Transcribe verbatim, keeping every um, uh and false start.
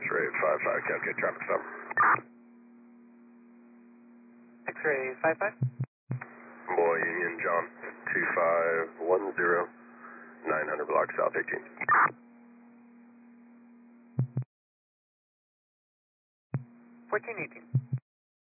X-ray five five, calculate traffic stop. X-ray five five. Boy Union John, two five one zero, nine hundred block south eighteen. fourteen eighteen.